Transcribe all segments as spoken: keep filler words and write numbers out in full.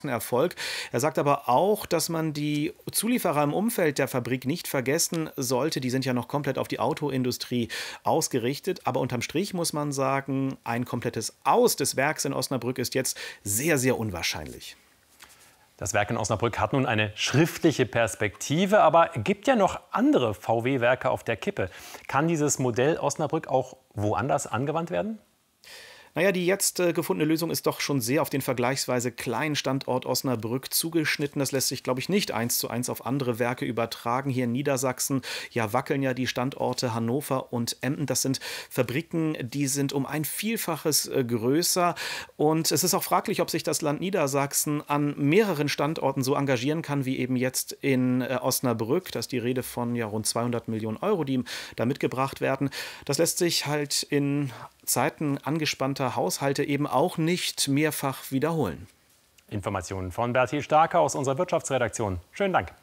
Erfolg. Er sagt aber auch, dass man die Zulieferer im Umfeld der Fabrik nicht vergessen sollte. Die sind ja noch komplett auf die Autoindustrie ausgerichtet. Aber unterm Strich muss man sagen, ein komplettes Aus des Werks in Osnabrück ist jetzt sehr, sehr unwahrscheinlich. Das Werk in Osnabrück hat nun eine schriftliche Perspektive, aber gibt ja noch andere V W-Werke auf der Kippe. Kann dieses Modell Osnabrück auch woanders angewandt werden? Naja, die jetzt äh, gefundene Lösung ist doch schon sehr auf den vergleichsweise kleinen Standort Osnabrück zugeschnitten. Das lässt sich, glaube ich, nicht eins zu eins auf andere Werke übertragen. Hier in Niedersachsen ja, wackeln ja die Standorte Hannover und Emden. Das sind Fabriken, die sind um ein Vielfaches äh, größer. Und es ist auch fraglich, ob sich das Land Niedersachsen an mehreren Standorten so engagieren kann, wie eben jetzt in äh, Osnabrück. Da ist die Rede von ja, rund zweihundert Millionen Euro, die da mitgebracht werden. Das lässt sich halt in Zeiten angespannter Haushalte eben auch nicht mehrfach wiederholen. Informationen von Bertil Starke aus unserer Wirtschaftsredaktion. Schönen Dank.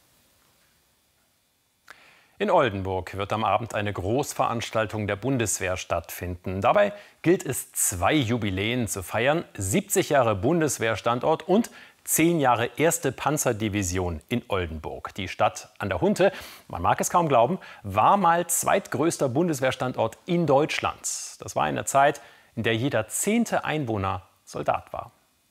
In Oldenburg wird am Abend eine Großveranstaltung der Bundeswehr stattfinden. Dabei gilt es, zwei Jubiläen zu feiern: siebzig Jahre Bundeswehrstandort und zehn Jahre erste Panzerdivision in Oldenburg. Die Stadt an der Hunte, man mag es kaum glauben, war mal zweitgrößter Bundeswehrstandort in Deutschland. Das war eine Zeit, in der jeder zehnte Einwohner Soldat war.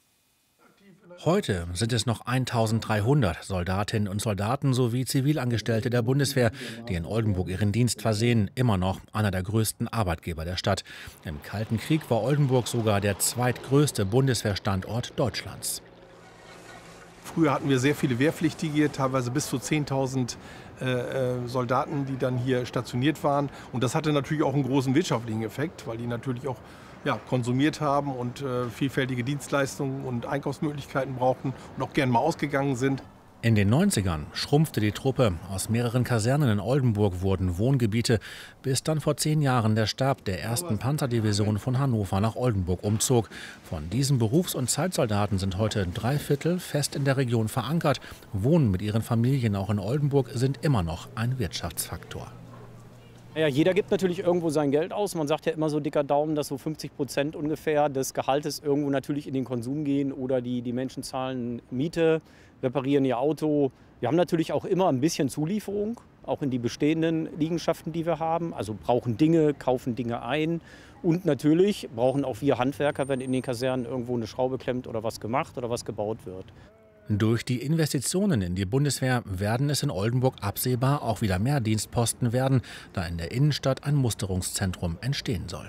Heute sind es noch eintausenddreihundert Soldatinnen und Soldaten sowie Zivilangestellte der Bundeswehr, die in Oldenburg ihren Dienst versehen. Immer noch einer der größten Arbeitgeber der Stadt. Im Kalten Krieg war Oldenburg sogar der zweitgrößte Bundeswehrstandort Deutschlands. Früher hatten wir sehr viele Wehrpflichtige, teilweise bis zu zehntausend äh, Soldaten, die dann hier stationiert waren. Und das hatte natürlich auch einen großen wirtschaftlichen Effekt, weil die natürlich auch ja, konsumiert haben und äh, vielfältige Dienstleistungen und Einkaufsmöglichkeiten brauchten und auch gern mal ausgegangen sind. In den neunzigern schrumpfte die Truppe. Aus mehreren Kasernen in Oldenburg wurden Wohngebiete, bis dann vor zehn Jahren der Stab der ersten Panzerdivision von Hannover nach Oldenburg umzog. Von diesen Berufs- und Zeitsoldaten sind heute drei Viertel fest in der Region verankert, wohnen mit ihren Familien auch in Oldenburg, sind immer noch ein Wirtschaftsfaktor. Ja, jeder gibt natürlich irgendwo sein Geld aus. Man sagt ja immer so dicker Daumen, dass so fünfzig Prozent ungefähr des Gehaltes irgendwo natürlich in den Konsum gehen oder die, die Menschen zahlen Miete, reparieren ihr Auto. Wir haben natürlich auch immer ein bisschen Zulieferung, auch in die bestehenden Liegenschaften, die wir haben. Also brauchen Dinge, kaufen Dinge ein. Und natürlich brauchen auch wir Handwerker, wenn in den Kasernen irgendwo eine Schraube klemmt oder was gemacht oder was gebaut wird. Durch die Investitionen in die Bundeswehr werden es in Oldenburg absehbar auch wieder mehr Dienstposten werden, da in der Innenstadt ein Musterungszentrum entstehen soll.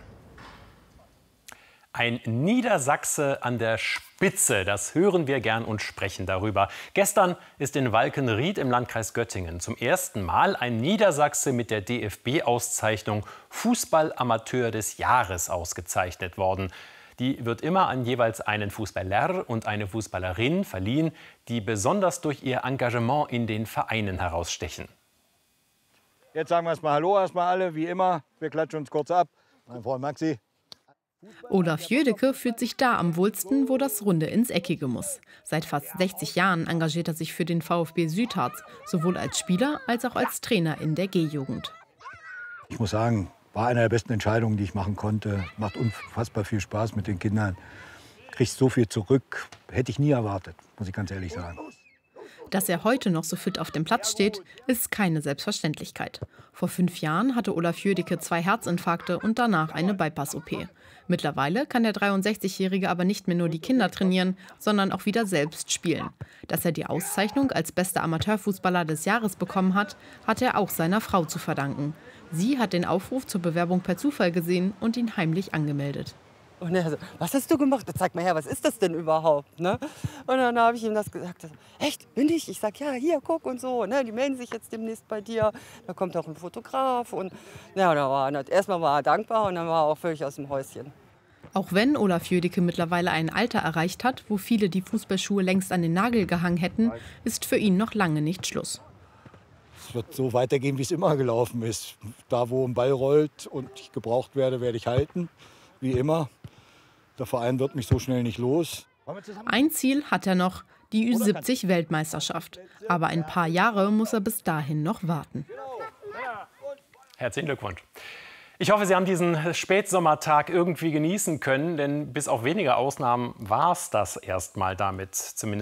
Ein Niedersachse an der Spitze, das hören wir gern und sprechen darüber. Gestern ist in Walkenried im Landkreis Göttingen zum ersten Mal ein Niedersachse mit der D F B-Auszeichnung Fußballamateur des Jahres ausgezeichnet worden. Die wird immer an jeweils einen Fußballer und eine Fußballerin verliehen, die besonders durch ihr Engagement in den Vereinen herausstechen. Jetzt sagen wir erstmal Hallo, erstmal alle, wie immer. Wir klatschen uns kurz ab. Mein Freund Maxi. Olaf Jödecke fühlt sich da am wohlsten, wo das Runde ins Eckige muss. Seit fast sechzig Jahren engagiert er sich für den VfB Südharz, sowohl als Spieler als auch als Trainer in der G-Jugend. Ich muss sagen, war eine der besten Entscheidungen, die ich machen konnte. Macht unfassbar viel Spaß mit den Kindern. Kriegst so viel zurück. Hätte ich nie erwartet, muss ich ganz ehrlich sagen. Dass er heute noch so fit auf dem Platz steht, ist keine Selbstverständlichkeit. Vor fünf Jahren hatte Olaf Jödecke zwei Herzinfarkte und danach eine Bypass-O P. Mittlerweile kann der dreiundsechzigjährige aber nicht mehr nur die Kinder trainieren, sondern auch wieder selbst spielen. Dass er die Auszeichnung als bester Amateurfußballer des Jahres bekommen hat, hat er auch seiner Frau zu verdanken. Sie hat den Aufruf zur Bewerbung per Zufall gesehen und ihn heimlich angemeldet. Und er so, was hast du gemacht? Zeig mal her, was ist das denn überhaupt? Ne? Und dann habe ich ihm das gesagt. So, echt, bin ich? Ich sag, ja, hier, guck und so. Ne? Die melden sich jetzt demnächst bei dir. Da kommt auch ein Fotograf. Und ja, da war er, erstmal war er dankbar und dann war er auch völlig aus dem Häuschen. Auch wenn Olaf Jödecke mittlerweile ein Alter erreicht hat, wo viele die Fußballschuhe längst an den Nagel gehangen hätten, ist für ihn noch lange nicht Schluss. Es wird so weitergehen, wie es immer gelaufen ist. Da, wo ein Ball rollt und ich gebraucht werde, werde ich halten, wie immer. Der Verein wird mich so schnell nicht los. Ein Ziel hat er noch, die Ü siebzig Weltmeisterschaft. Aber ein paar Jahre muss er bis dahin noch warten. Herzlichen Glückwunsch. Ich hoffe, Sie haben diesen Spätsommertag irgendwie genießen können, denn bis auf wenige Ausnahmen war es das erstmal damit, zumindest